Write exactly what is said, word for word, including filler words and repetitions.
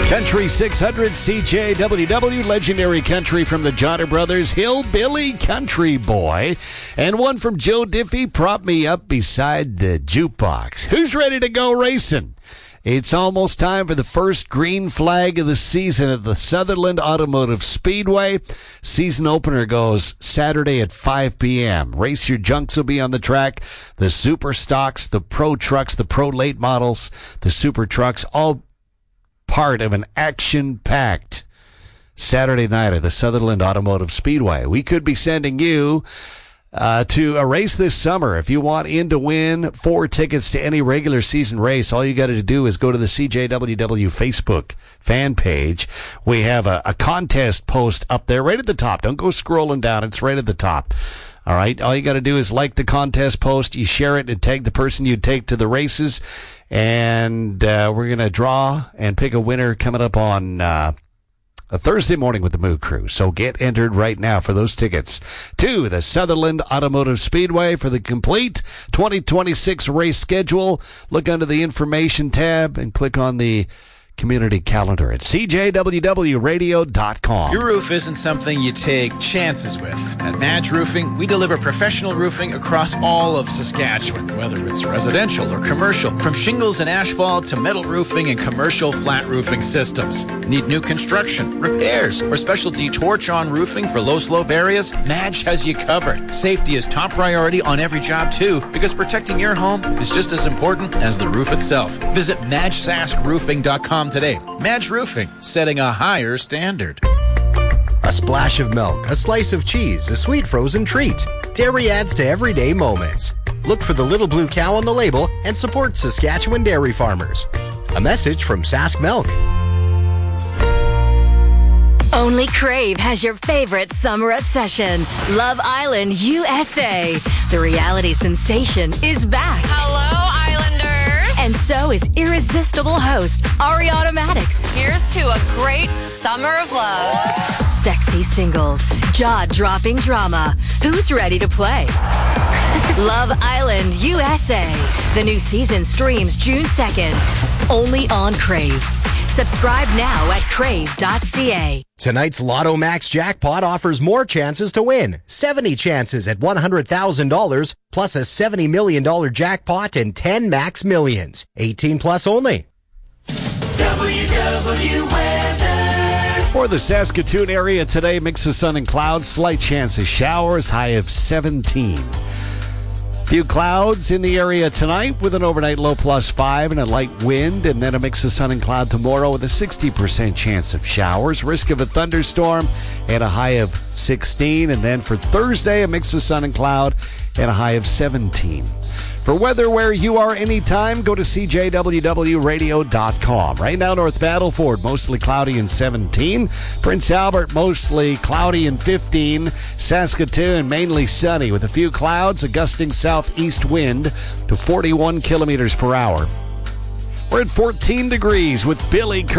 Country six hundred C J W W, legendary country from the Johnner Brothers, Hillbilly Country Boy. And one from Joe Diffie, Prop Me Up Beside the Jukebox. Who's ready to go racing? It's almost time for the first green flag of the season at the Sutherland Automotive Speedway. Season opener goes Saturday at five p.m. Race Your Junks will be on the track. The Super Stocks, the Pro Trucks, the Pro Late Models, the Super Trucks, all part of an action-packed Saturday night at the Sutherland Automotive Speedway. We could be sending you uh, to a race this summer. If you want in to win four tickets to any regular season race, all you got to do is go to the C J W W Facebook fan page. We have a, a contest post up there right at the top. Don't go scrolling down. It's right at the top. All right. All you got to do is like the contest post. You share it and tag the person you'd take to the races. And uh, we're going to draw and pick a winner coming up on uh, a Thursday morning with the Moo Crew. So get entered right now for those tickets to the Sutherland Automotive Speedway. For the complete twenty twenty-six race schedule, look under the information tab and click on the community calendar at C J W W radio dot com. Your roof isn't something you take chances with. At Madge Roofing, we deliver professional roofing across all of Saskatchewan, whether it's residential or commercial, from shingles and asphalt to metal roofing and commercial flat roofing systems. Need new construction, repairs, or specialty torch-on roofing for low-slope areas? Madge has you covered. Safety is top priority on every job, too, because protecting your home is just as important as the roof itself. Visit madge sask roofing dot com today. Madge Roofing, setting a higher standard. A splash of milk, a slice of cheese, a sweet frozen treat. Dairy adds to everyday moments. Look for the little blue cow on the label and support Saskatchewan dairy farmers. A message from Sask Milk. Only Crave has your favorite summer obsession, Love Island U S A. The reality sensation is back. Hello, Islanders. And so is irresistible host Ariana Maddox. Here's to a great summer of love. Sexy singles, jaw-dropping drama. Who's ready to play? Love Island U S A. The new season streams June second. Only on Crave. Subscribe now at crave dot c a. Tonight's Lotto Max jackpot offers more chances to win. seventy chances at one hundred thousand dollars, plus a seventy million dollars jackpot and ten max millions. eighteen plus only. W W weather. For the Saskatoon area today, mix of sun and clouds, slight chance of showers, high of seventeen. Few clouds in the area tonight with an overnight low plus five and a light wind, and then a mix of sun and cloud tomorrow with a sixty percent chance of showers, risk of a thunderstorm and a high of sixteen. And then for Thursday, a mix of sun and cloud and a high of seventeen. For weather where you are anytime, go to C J W W radio dot com. Right now, North Battleford, mostly cloudy and seventeen. Prince Albert, mostly cloudy and fifteen. Saskatoon, mainly sunny with a few clouds, a gusting southeast wind to forty-one kilometers per hour. We're at fourteen degrees with Billy Curtis.